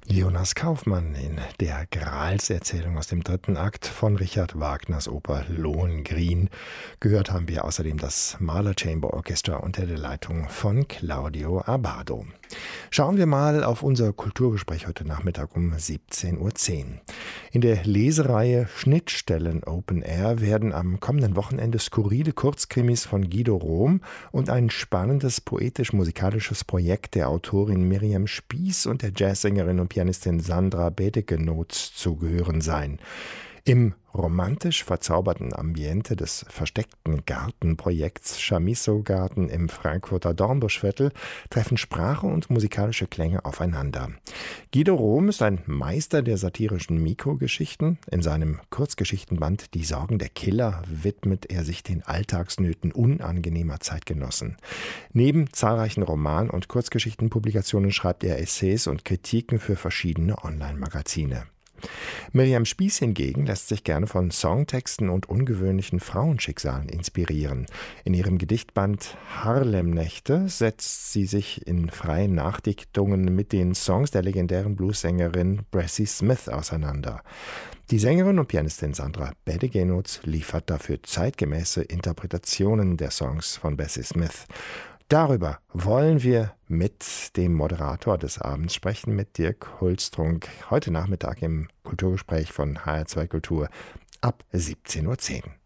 Jonas Kaufmann in der Gralserzählung aus dem dritten Akt von Richard Wagners Oper Lohengrin. Gehört haben wir außerdem das Mahler Chamber Orchestra unter der Leitung von Claudio Abbado. Schauen wir mal auf unser Kulturgespräch heute Nachmittag um 17:10 Uhr. In der Lesereihe Schnittstellen Open Air werden am kommenden Wochenende skurrile Kurzkrimis von Guido Rohm und ein spannendes poetisch-musikalisches Projekt der Autorin Miriam Spieß und der Jazzsängerin und Pianistin Sandra Bedegenoth zu hören sein. Im romantisch verzauberten Ambiente des versteckten Gartenprojekts Chamisso-Garten im Frankfurter Dornbuschviertel treffen Sprache und musikalische Klänge aufeinander. Guido Rohm ist ein Meister der satirischen Mikrogeschichten. In seinem Kurzgeschichtenband Die Sorgen der Killer widmet er sich den Alltagsnöten unangenehmer Zeitgenossen. Neben zahlreichen Roman- und Kurzgeschichtenpublikationen schreibt er Essays und Kritiken für verschiedene Online-Magazine. Miriam Spieß hingegen lässt sich gerne von Songtexten und ungewöhnlichen Frauenschicksalen inspirieren. In ihrem Gedichtband Harlem-Nächte setzt sie sich in freien Nachdichtungen mit den Songs der legendären Bluessängerin Bessie Smith auseinander. Die Sängerin und Pianistin Sandra Bedegenoth liefert dafür zeitgemäße Interpretationen der Songs von Bessie Smith. Darüber wollen wir mit dem Moderator des Abends sprechen, mit Dirk Hulstrunk, heute Nachmittag im Kulturgespräch von HR2 Kultur ab 17:10 Uhr.